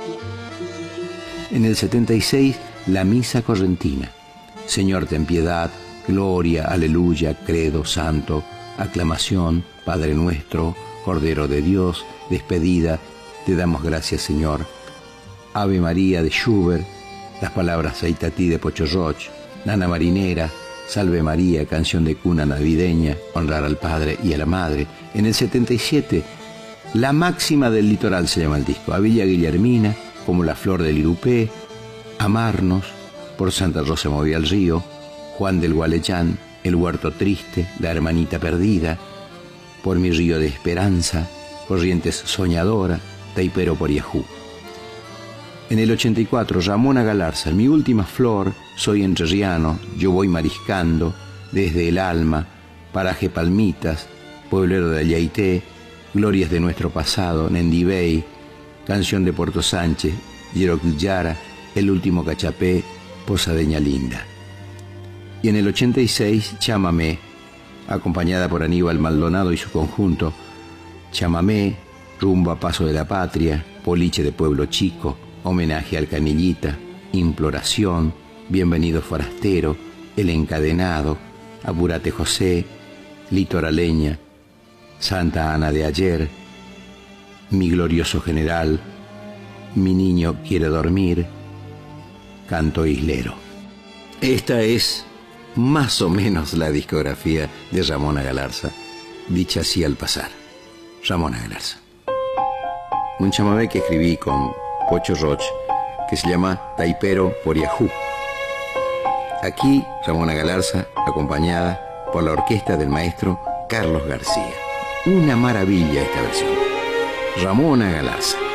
En el 76, la Misa Correntina. Señor, ten piedad, gloria, aleluya, credo, santo, aclamación, Padre nuestro, Cordero de Dios, despedida, te damos gracias, Señor. Ave María de Schubert, las palabras Aitatí de Pocho Roch, Nana Marinera, Salve María, canción de cuna navideña, honrar al Padre y a la Madre. En el 77, La Máxima del Litoral se llama el disco. A Villa Guillermina, como la flor del Irupé, Amarnos, por Santa Rosa movía el río, Juan del Gualechán, El huerto triste, La hermanita perdida, Por mi río de esperanza, Corrientes soñadora, Taipero por Yahú. En el 84, Ramona Galarza, Mi última flor, Soy entrerriano, Yo voy mariscando, Desde el alma, Paraje Palmitas, Pueblero de Ayaité, Glorias de nuestro pasado, Nendibey, Canción de Puerto Sánchez, Yeroquillara, El último cachapé, Posadeña linda. Y en el 86, Chámame, acompañada por Aníbal Maldonado y su conjunto, Chámame, Rumbo a Paso de la Patria, Boliche de Pueblo Chico, Homenaje al Canillita, Imploración, Bienvenido Forastero, El Encadenado, Apúrate José, Litoraleña, Santa Ana de ayer, Mi glorioso general, Mi niño quiere dormir, Canto islero. Esta es más o menos la discografía de Ramona Galarza, dicha así al pasar. Ramona Galarza. Un chamamé que escribí con Pocho Roch, que se llama Taipero por Yahú. Aquí Ramona Galarza, acompañada por la orquesta del maestro Carlos García. Una maravilla esta versión. Ramona Galarza.